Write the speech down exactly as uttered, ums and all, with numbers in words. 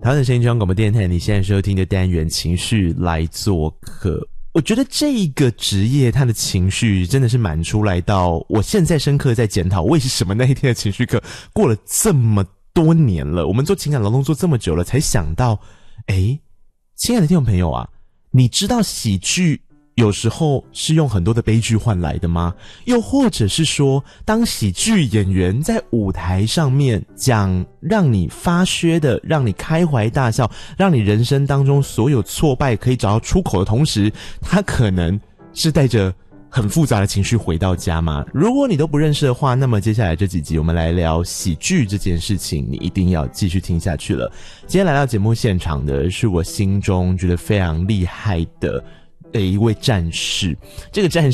台湾的声音中央广播电台，你现在收听的单元情绪来做客。我觉得这一个职业他的情绪真的是满出来到我现在深刻在检讨为什么那一天的情绪课过了这么多年了，我们做情感劳动做这么久了才想到，诶，亲爱的听众朋友啊，你知道喜剧有时候是用很多的悲剧换来的吗？又或者是说，当喜剧演员在舞台上面讲让你发噱的，让你开怀大笑，让你人生当中所有挫败可以找到出口的同时，他可能是带着很复杂的情绪回到家吗？如果你都不认识的话，那么接下来这几集我们来聊喜剧这件事情，你一定要继续听下去了。今天来到节目现场的是我心中觉得非常厉害的的一位战士，这个战士